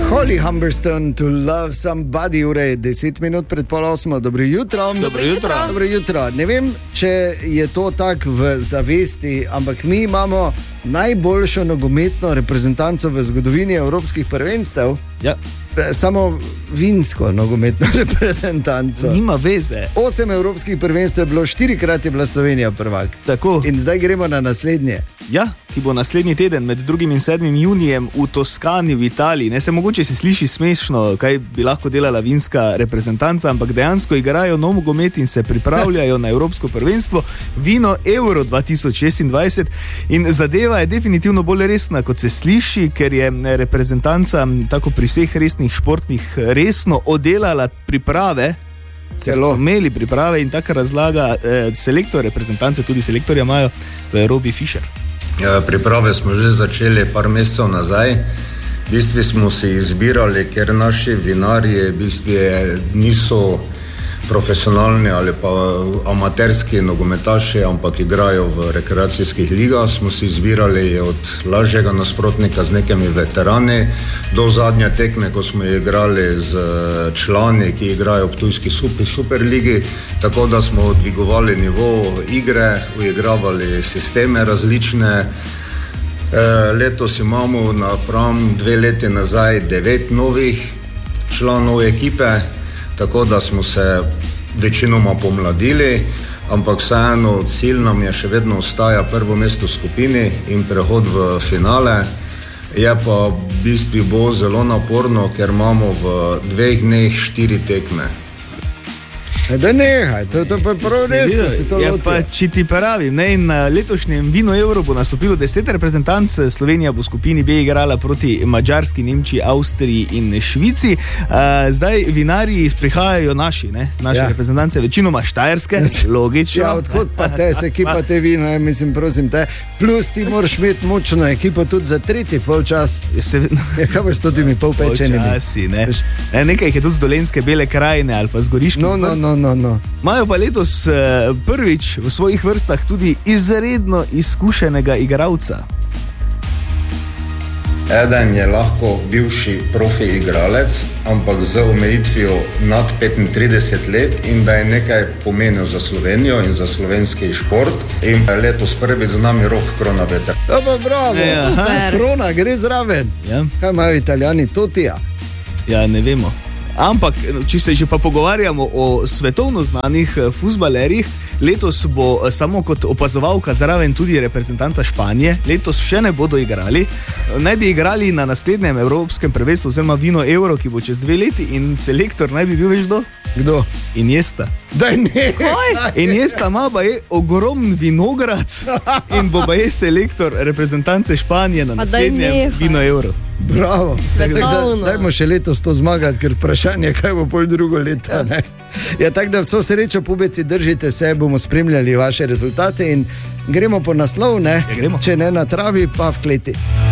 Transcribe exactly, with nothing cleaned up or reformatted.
Holly Humberstone, To Love Somebody, ure deset minut pred pol osmo. Dobro jutro. Dobro jutro. Dobro jutro. Ne vem, če je to tako v zavesti, ampak mi imamo najboljšo nogometno reprezentanco v zgodovini evropskih prvenstev. Ja. Samo vinsko nogometno reprezentanco. Nima veze. Osem evropskih prvenstev je bilo, štirikrat je bila Slovenija prvak. Tako. In zdaj gremo na naslednje. Ja, ki bo naslednji teden med drugim in sedmim junijem v Toskani v Italiji. Ne se mogoče se sliši smešno, kaj bi lahko delala vinska reprezentanca, ampak dejansko igrajo nogomet in se pripravljajo na evropsko prvenstvo Vino Euro dva tisoč šestindvajset in zadeva je definitivno bolj resna, kot se sliši, ker je reprezentanca tako pri vseh resnih športnih resno oddelala priprave. Celo imeli priprave in tako razlaga eh, selektor reprezentance, tudi selektorja imajo, to je Robbie Fischer. Ja, priprave smo že začeli par mesecev nazaj. V bistvu smo si izbirali, ker naši vinarji v bistvu niso profesionalni ali pa amaterski nogometaši, ampak igrajo v rekreacijskih ligah. Smo si izbirali od lažjega nasprotnika z nekimi veterani do zadnje tekme, ko smo igrali z člani, ki igrajo v Ptujski super, super ligi, tako da smo dvigovali nivo igre, uigravali sisteme različne. E, letos imamo napram dve leti nazaj devet novih članov ekipe, tako da smo se večinoma pomladili, ampak vseeno cilj nam je še vedno ostaja prvo mesto v skupini in prehod v finale. Je pa v bistvu bo zelo naporno, ker imamo v dveh dneh štiri tekme. Da nehaj, to, to pa je prav res, da se to ja, loti. pa če ti pravim, ne, in na letošnjem Vino Euro bo nastopilo deset reprezentanc. Slovenija bo v skupini B igrala proti Madžarski, Nemčiji, Avstriji in Švici. Uh, zdaj vinarji prihajajo naši, ne, naše ja. reprezentance, večinoma štajerske, logično. Ja, odkot pa te, se ekipa te vino, ja, mislim, prosim te. Plus ti moraš imeti močno ekipo tudi za tretji polčas. Se, ja, kaj boš to timi polpečenimi? Polčasi, ne. ne. Nekaj je tudi z Dolenjske Bele krajine ali pa z Goriških. No, no, no. No, no. Imajo pa letos eh, prvič v svojih vrstah tudi izredno izkušenega igralca. Eden je lahko bivši profi igralec, ampak z omejitvijo nad petintrideset let in da je nekaj pomenil za Slovenijo in za slovenski šport. In letos prvič z nami Rok Kronaveter. Dobro, bravo, ja, super. Krona gre zraven. Ja. Kaj imajo Italijani, Totija? Ja, ne vemo. Ampak, če se že pa pogovarjamo o svetovno znanih fuzbalerjih, letos bo samo kot opazovalka zraven tudi reprezentanca Španije. Letos še ne bodo igrali. Naj bi igrali na naslednjem evropskem prvenstvu, oziroma Vino Euro, ki bo čez dve leti in selektor naj bi bil več do? Kdo? Iniesta. Daj ne! Iniesta ima pa je ogromen vinograd in bo pa je selektor reprezentance Španije na naslednjem Vino Euro. Bravo, svetovno. Dajmo še letos to zmagati, ker vprašanje, kaj bo pol drugo leto. Ne? Ja, tako da vso srečo, pubeci, držite se, bomo spremljali vaše rezultate in gremo po naslov, ne? Ja, gremo. Če ne na travi, pa v kleti.